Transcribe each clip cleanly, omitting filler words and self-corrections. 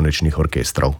simfoničnih orkestrov?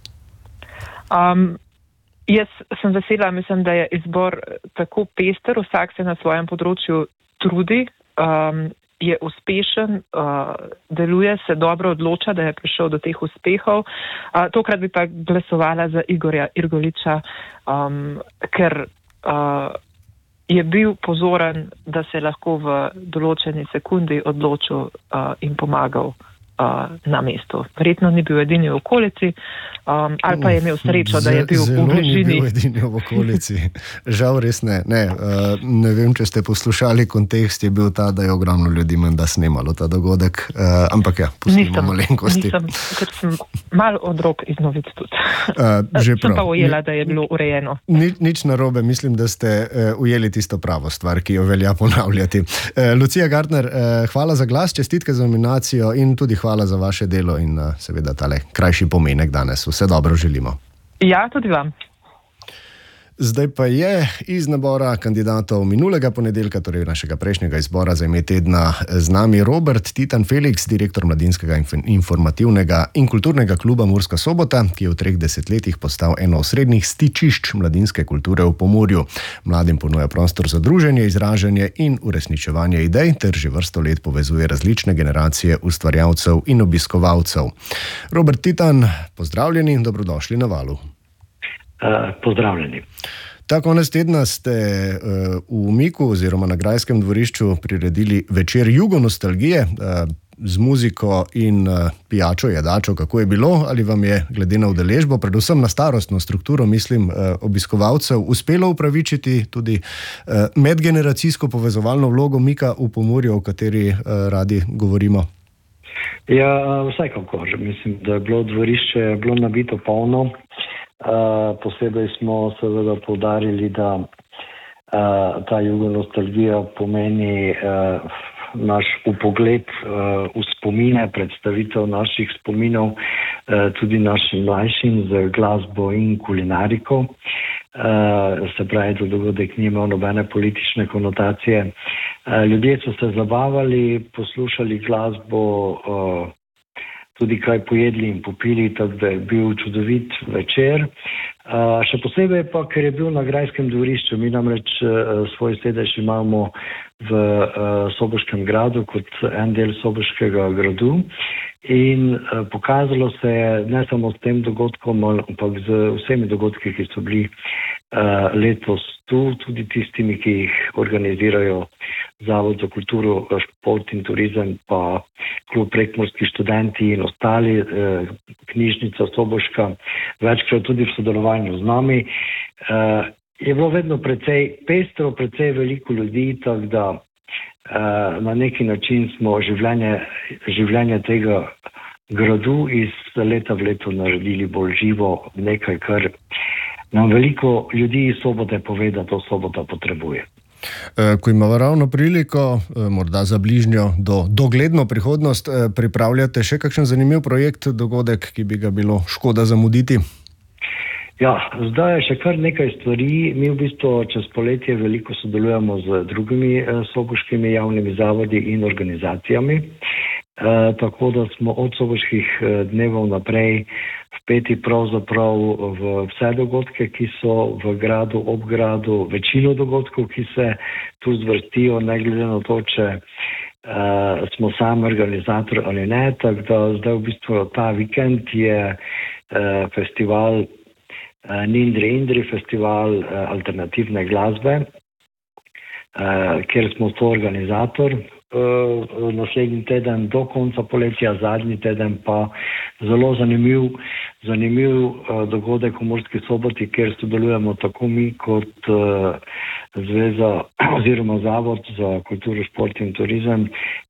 Jaz sem vesela, mislim, da je izbor tako pester, vsak se na svojem področju trudi, je uspešen, deluje se, dobro odloča, da je prišel do teh uspehov. Tokrat bi pa glasovala za Igorja Irgoliča, ker je bil pozoren, da se lahko v določeni sekundi odločil in pomagal na mestu. Verjetno ni bil edini v okolici, ali pa je imel srečo, da je bil v bližini. Zelo ni bil edini v okolici. Žal res ne. Ne vem, če ste poslušali, kontekst je bil ta, da je ogromno ljudi menda snemalo ta dogodek, ampak ja, pustimo malenkosti. Nisem, ker sem malo od rok iz novic tudi. Sem pa ujela, da je bilo urejeno. Nič narobe, mislim, da ste ujeli tisto pravo stvar, ki jo velja ponavljati. Lucija Gartner, hvala za glas, čestitke za nominacijo in tudi hvala za vaše delo in seveda tale krajši pomenek danes. Vse dobro želimo. Ja, tudi vam. Zdaj pa je iz nabora kandidatov minulega ponedeljka, torej našega prejšnjega izbora za ime tedna, z nami Robert Titan Felix, direktor Mladinskega informativnega in kulturnega kluba Murska Sobota, ki je v 3 desetletjih postal eno osrednjih stičišč mladinske kulture v Pomurju. Mladim ponuja prostor za druženje, izražanje in uresničevanje idej ter že vrsto let povezuje različne generacije ustvarjalcev in obiskovalcev. Robert Titan, pozdravljeni, dobrodošli na Valu. Pozdravljeni. Ta konec tedna ste v Miku oziroma na Grajskem dvorišču priredili večer jugonostalgije z muziko in pijačo, jedačo. Kako je bilo? Ali vam je glede na udeležbo, predvsem na starostno strukturo, mislim, obiskovalcev, uspelo upravičiti tudi medgeneracijsko povezovalno vlogo Mika v Pomurju, o kateri radi govorimo? Ja, vsekakor. Mislim, da je bilo dvorišče nabito polno. Posebej smo seveda poudarili, da ta jugonostalgija pomeni naš vpogled v spomine, predstavitev naših spominov tudi našim mlajšim z glasbo in kulinariko. Se pravi, da dogodek ni imel nobene politične konotacije. Ljudje so se zabavali, poslušali glasbo, tudi kaj pojedli in popili, tako da je bil čudovit večer. Še posebej pa, ker je bil na Grajskem dvorišču. Mi namreč svoj sedež imamo v Soboškem gradu kot en del Soboškega gradu in pokazalo se je ne samo s tem dogodkom, ampak z vsemi dogodki, ki so bili letos tu, tudi tistimi, ki jih organizirajo Zavod za kulturo, šport in turizem, pa klub Prekmurski študenti in ostali, knjižnica Soboška, večkrat tudi v sodelovanju z nami. Je bilo vedno precej pestro, precej veliko ljudi, tako da na neki način smo življenje tega gradu iz leta v leto naredili bolj živo, nekaj, kar nam veliko ljudi iz Sobote pove, da to Sobota potrebuje. Ko imamo ravno priliko, morda za bližnjo dogledno prihodnost, pripravljate še kakšen zanimiv projekt, dogodek, ki bi ga bilo škoda zamuditi? Ja, zdaj je še kar nekaj stvari. Mi v bistvu čez poletje veliko sodelujemo z drugimi soboškimi javnimi zavodi in organizacijami. Tako da smo od soboških dnevov naprej vpeti pravzaprav v vse dogodke, ki so v gradu, ob gradu, večino dogodkov, ki se tu zvrstijo, ne glede na to, če smo sami organizator ali ne. Tako da zdaj v bistvu ta vikend je festival Nindri Indri, festival alternativne glasbe, kjer smo soorganizator. Naslednji teden do konca poletja, zadnji teden pa zelo zanimiv dogodek v Murski Soboti, kjer sodelujemo tako mi kot Zveza oziroma Zavod za kulturo, šport in turizem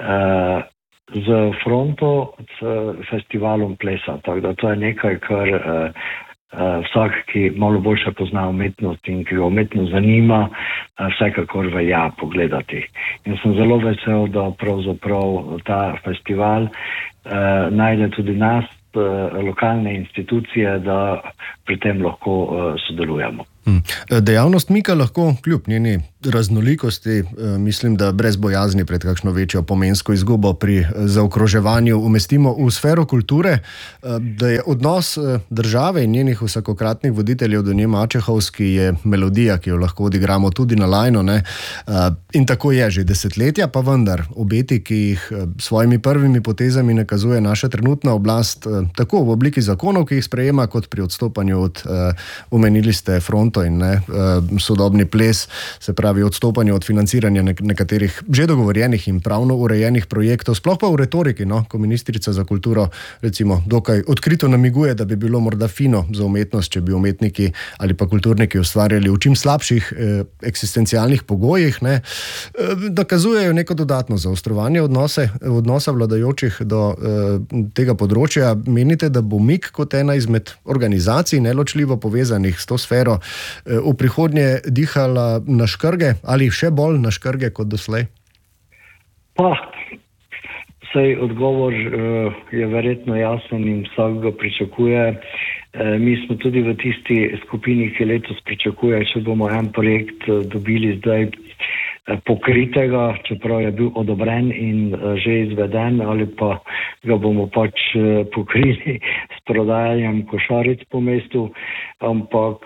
z Fronto, s festivalom plesa. Tako da to je nekaj, kar vsak, ki malo boljše pozna umetnost in ki ga umetnost zanima, vsekakor velja pogledati. In sem zelo vesel, da pravzaprav ta festival najde tudi nas, lokalne institucije, da pri tem lahko sodelujemo. Dejavnost Mika lahko kljub njeni raznolikosti, mislim, da brez bojazni pred kakšno večjo pomensko izgubo pri zaokroževanju umestimo v sfero kulture, da je odnos države in njenih vsakokratnih voditeljev do nje mačehovski, je melodija, ki jo lahko odigramo tudi na lajno, ne? In tako je že desetletja, pa vendar obeti, ki jih svojimi prvimi potezami nakazuje naša trenutna oblast, tako v obliki zakonov, ki jih sprejema, kot pri odstopanju od, omenili ste fronto in sodobni ples, se pravi odstopanje od financiranja nekaterih že dogovorjenih in pravno urejenih projektov, sploh pa v retoriki, no, ko ministrica za kulturo recimo dokaj odkrito namiguje, da bi bilo morda fino za umetnost, če bi umetniki ali pa kulturniki ustvarjali v čim slabših eksistencialnih pogojih, ne, nakazujejo neko dodatno zaostrovanje odnosa vladajočih do tega področja. Menite, da bo Mik kot ena izmed organizacij neločljivo povezanih s to sfero v prihodnje dihala na škrge ali še bolj na škrge kot doslej? Pa, saj odgovor je verjetno jasen in vsak ga pričakuje. Mi smo tudi v tisti skupini, ki letos pričakuje, če bomo en projekt dobili zdaj pokritega, čeprav je bil odobren in že izveden, ali pa ga bomo pač pokrili s prodajanjem košaric po mestu, ampak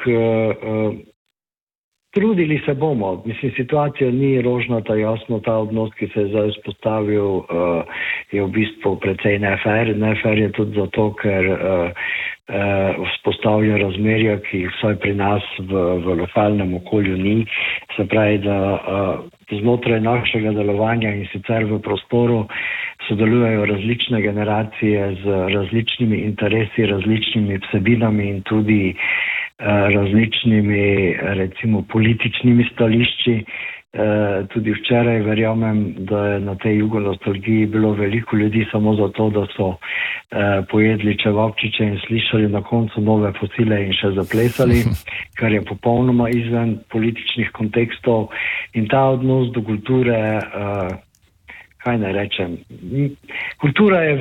trudili se bomo. Mislim, situacija ni rožnata, jasno, ta odnos, ki se je zdaj vzpostavil, je v bistvu precej nefer. Nefer je tudi zato, ker vzpostavlja razmerja, ki jih vsaj pri nas v lokalnem okolju ni. Se pravi, da znotraj našega delovanja in sicer v prostoru sodelujejo različne generacije z različnimi interesi, različnimi vsebinami in tudi različnimi, recimo, političnimi stališči. Tudi včeraj verjamem, da je na tej jugonostalgiji bilo veliko ljudi samo zato, da so pojedli čevapčiče in slišali na koncu Nove fosile in še zaplesali, kar je popolnoma izven političnih kontekstov. In ta odnos do kulture, kaj naj rečem, kultura je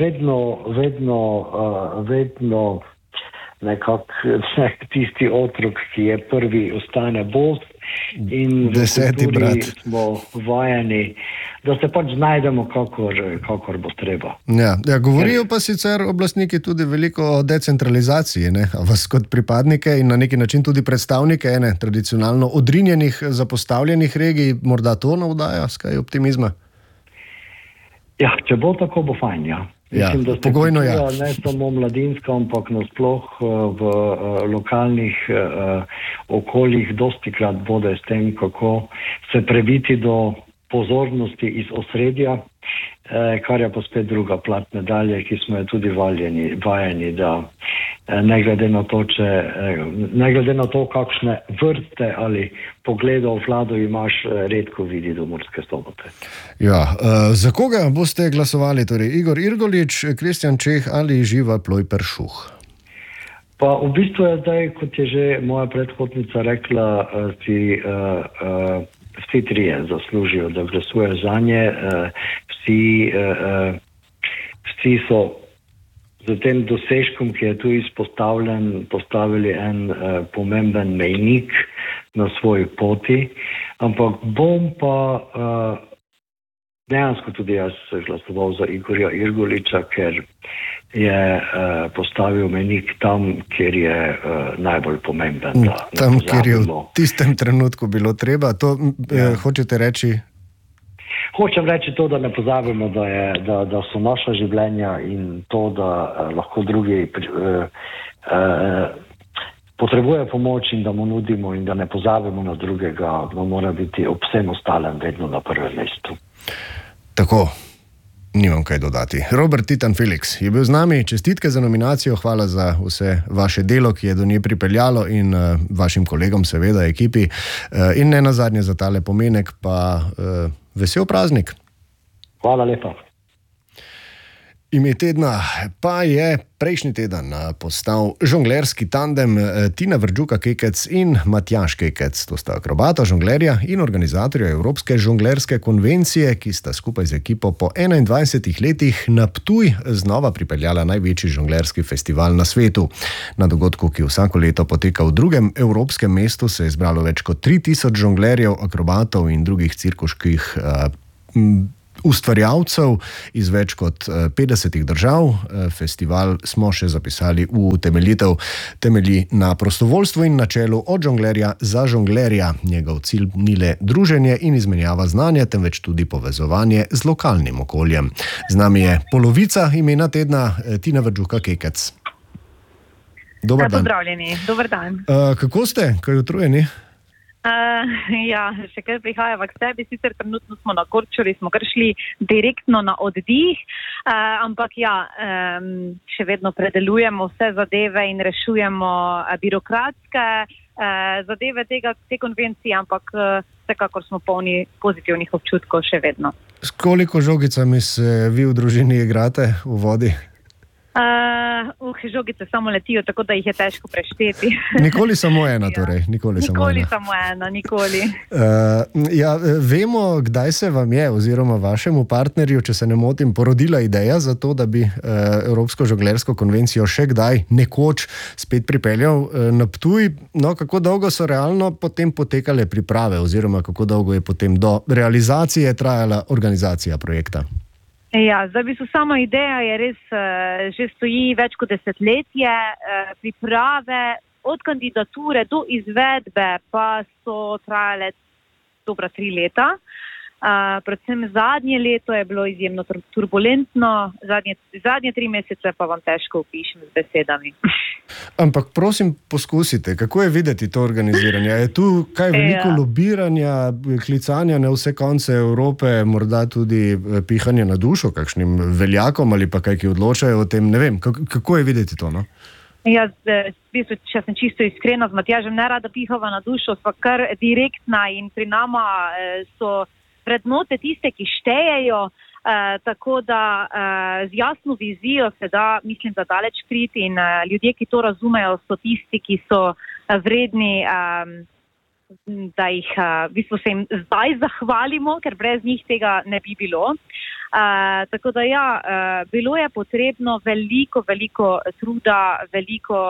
vedno nekako tisti otrok, ki je prvi, ostane bos. In deseti brat. Smo vajeni, da se pač znajdemo, kakor bo treba. Ja, govorijo pa sicer oblastniki tudi veliko o decentralizaciji, ne? A vas kot pripadnike in na neki način tudi predstavnike ene tradicionalno odrinjenih, zapostavljenih regij, morda to navdaja skaj optimizma? Ja, če bo tako, bo fajn, ja. Mislim, da pogojno, ja. Ne samo mladinska, ampak nasploh v lokalnih okoljih dostikrat bode s tem, kako se prebiti do pozornosti iz osredja, kar je pa spet druga plat medalje, ki smo jo tudi vajeni, da ne glede na to, kakšne vrste ali pogledov vlado imaš, redko vidi do Murske Sobote. Ja, za koga boste glasovali? Torej, Igor Irgolič, Kristjan Čeh ali Živa Ploj-Peršuh? Pa v bistvu je zdaj, kot je že moja predhodnica rekla, vsi trije zaslužijo, da glasujejo zanje. Vsi so z tem dosežkom, ki je tu izpostavljen, postavili en pomemben mejnik na svoji poti, ampak bom pa dejansko tudi jaz glasoval za Igorja Irgoliča, ker je postavil mejnik tam, kjer je najbolj pomemben. Tam, kjer je v tistem trenutku bilo treba, to hočete reči? Hočem reči to, da ne pozabimo, da so naša življenja in to, da lahko drugi potrebuje pomoč in da mu nudimo in da ne pozabimo na drugega, da mora biti ob vsem ostalem vedno na prvem mestu. Tako, nimam kaj dodati. Robert Titan Felix je bil z nami, čestitke za nominacijo, hvala za vse vaše delo, ki je do nje pripeljalo in vašim kolegom, seveda, ekipi. In ne nazadnje za tale pomenek, pa vesel praznik. Hvala lepa. Ime tedna pa je prejšnji teden postal žonglerski tandem Tina Verdžuka-Kekec in Matjaž Kekec. To sta akrobata, žonglerja in organizatorja Evropske žonglerske konvencije, ki sta skupaj z ekipo po 21 letih na Ptuj znova pripeljala največji žonglerski festival na svetu. Na dogodku, ki vsako leto poteka v drugem evropskem mestu, se je zbralo več kot 3000 žonglerjev, akrobatov in drugih cirkuških ustvarjalcev iz več kot 50 držav. Festival smo še zapisali v utemeljitev. Temelji na prostovoljstvu in načelu od žonglerja za žonglerja. Njegov cilj ni le druženje in izmenjava znanja, temveč tudi povezovanje z lokalnim okoljem. Z nami je polovica imena tedna, Tina Verdžuka-Kekec. Dobar dan. Pozdravljeni, dober dan. Kako ste? Kaj utrujeni? Še kar prihajava k sebi, sicer trenutno smo na Korčuli, smo kar šli direktno na oddih, ampak še vedno predelujemo vse zadeve in rešujemo birokratske zadeve te konvencije, ampak vsekakor smo polni pozitivnih občutkov še vedno. S koliko žogicami se vi v družini igrate v vodi? Žogice samo letijo, tako da jih je težko prešteti. Nikoli samo ena, torej. Nikoli samo ena, nikoli. Vemo, kdaj se vam je, oziroma vašemu partnerju, če se ne motim, porodila ideja za to, da bi Evropsko žonglersko konvencijo še kdaj nekoč spet pripeljal na Ptuj. No, kako dolgo so realno potem potekale priprave, oziroma kako dolgo je potem do realizacije trajala organizacija projekta? Zdaj bi sama ideja je res, že stoji več kot desetletje, priprave od kandidature do izvedbe pa so trajale dobra 3 leta. Predvsem zadnje leto je bilo izjemno turbulentno, zadnje 3 mesece pa vam težko opišem z besedami. Ampak prosim, poskusite, kako je videti to organiziranje? Je tu kaj veliko lobiranja, klicanja na vse konce Evrope, morda tudi pihanje na dušo kakšnim veljakom ali pa kaj, ki odločajo o tem? Ne vem, kako je videti to, no? Če sem čisto iskrena, z Matjažem ne rada pihava na dušo, sva kar direktna in pri nama so vrednote tiste, ki štejejo, tako da z jasno vizijo se da, mislim, da daleč priti in ljudje, ki to razumejo, so tisti, ki so vredni, da jih v bistvu se jim zdaj zahvalimo, ker brez njih tega ne bi bilo. Tako da bilo je potrebno veliko truda, veliko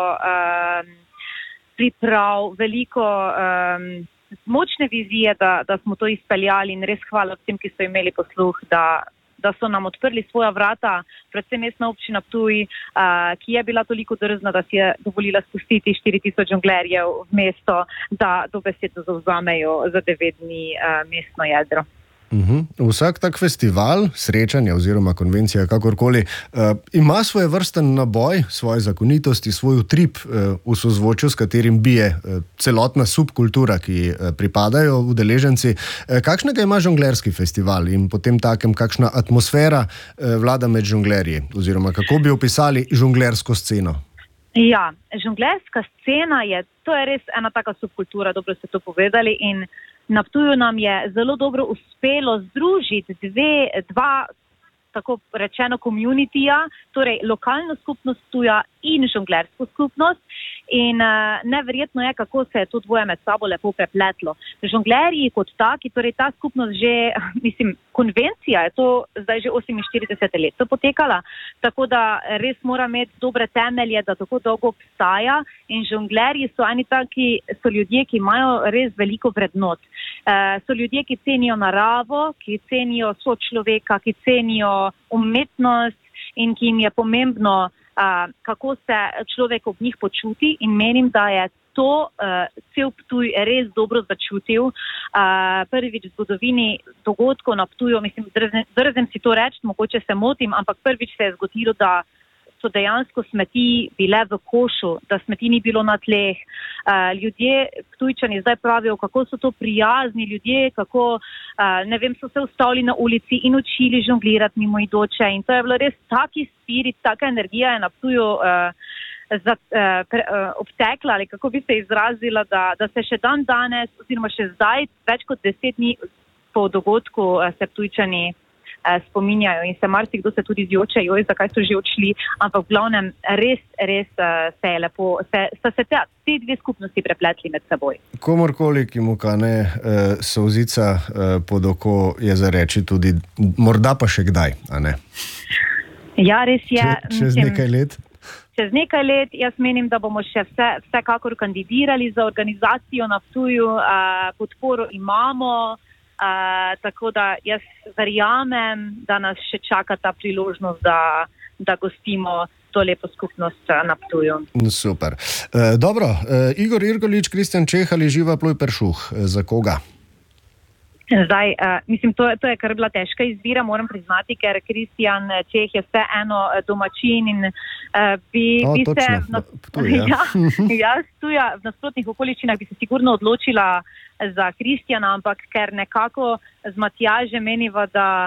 priprav, veliko močne vizije, da smo to izpeljali in res hvala vsem, ki so imeli posluh, da so nam odprli svoja vrata, predvsem mestna občina Ptuj, ki je bila toliko drzna, da si je dovolila spustiti 4000 žonglerjev v mesto, da dobesedno zavzamejo za 9 dni mestno jedro. Vsak tak festival, srečanje oziroma konvencija, kakorkoli, ima svoje vrsten naboj, svoje zakonitosti, svoj utrip v sozvočju, s katerim bije celotna subkultura, ki pripadajo udeleženci. Kakšnega ima žonglerski festival in potem takem kakšna atmosfera vlada med žonglerji, oziroma kako bi opisali žonglersko sceno? Žonglerska scena to je res ena taka subkultura, dobro ste to povedali, in na Ptuju nam je zelo dobro uspelo združiti dva tako rečeno community-ja, torej lokalno skupnost Ptuja in žonglersko skupnost. In neverjetno je, kako se je to dvoje med sabo lepo prepletlo. Žonglerji kot taki, torej ta skupnost že, konvencija je to zdaj že 48 let potekala, tako da res mora imeti dobre temelje, da tako dolgo obstaja, in žonglerji so so ljudje, ki imajo res veliko vrednot. So ljudje, ki cenijo naravo, ki cenijo sočloveka, ki cenijo umetnost in ki jim je pomembno, kako se človek ob njih počuti, in menim, da je to cel Ptuj res dobro začutil. Prvič v zgodovini dogodkov na Ptuju, drznem si to reči, mogoče se motim, ampak prvič se je zgodilo, da so dejansko smeti bile v košu, da smeti ni bilo na tleh. Ljudje, Ptujčani zdaj pravijo, kako so to prijazni ljudje, kako, so se ustavili na ulici in učili žonglirati mimoidoče, in to je bilo res taki spirit, taka energija je na Ptuju obtekla, ali kako bi se izrazila, da se še dan danes, oziroma še zdaj, več kot 10 dni po dogodku, se Ptujčani spominjajo in se marsikdo se tudi zjoče, zakaj so že odšli, ampak v glavnem res se je lepo, sta se te dve skupnosti prepletli med seboj. Komorkoli, ki mu kane solzica pod oko, je za reči tudi morda pa še kdaj, a ne? Ja, res je. Čez nekaj let? Čez nekaj let, jaz menim, da bomo še vsekakor kandidirali za organizacijo na Ptuju, podporo imamo, tako da jaz verjamem, da nas še čaka ta priložnost, da gostimo to lepo skupnost na Ptuju. Super. Dobro, Igor Irgolič, Kristjan Čeh ali Živa Pluj Peršuh, za koga? Zdaj, mislim, to je kar bila težka izbira, moram priznati, ker Kristjan Čeh je vseeno domačin in bi se v nasprotnih okoliščinah bi se sigurno odločila za Kristjana, ampak ker nekako z Matjažem meniva,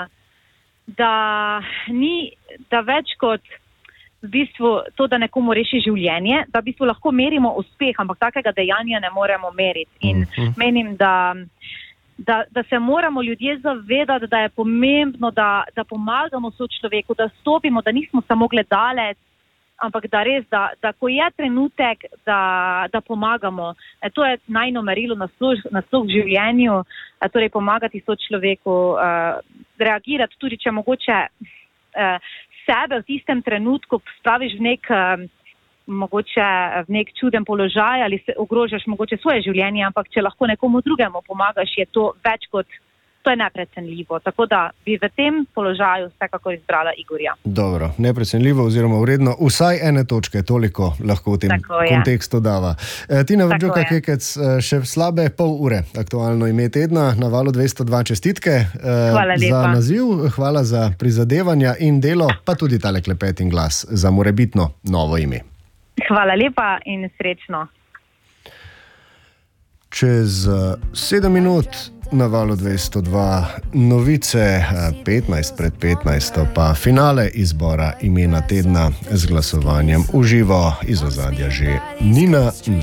da več kot v bistvu to, da nekomu reši življenje, da v bistvu lahko merimo uspeh, ampak takega dejanja ne moremo meriti. In menim, da se moramo ljudje zavedati, da je pomembno, da pomagamo sočloveku, da stopimo, da nismo samo gledalec, ampak da res, da ko je trenutek, da pomagamo. To je najno merilo nasploh v življenju, torej pomagati sočloveku, reagirati tudi, če mogoče sebe v tistem trenutku spraviš v nek čuden položaj ali se ogrožaš mogoče svoje življenje, ampak če lahko nekomu drugemu pomagaš, je to več kot, to je neprecenljivo. Tako da bi v tem položaju vsekako izbrala Igorja. Dobro, neprecenljivo oziroma vredno vsaj ene točke, toliko lahko v tem kontekstu dava. Tina Vrđoka Kekec, še slabe pol ure aktualno ime tedna na Valu 202 čestitke. Hvala lepa. Za naziv, hvala za prizadevanja in delo, pa tudi tale klepet in glas za morebitno novo ime. Hvala lepa in srečno. Čez 7 minut na Valu 202 novice, 15 pred 15, pa finale izbora imena tedna z glasovanjem v živo, iz ozadja že Nina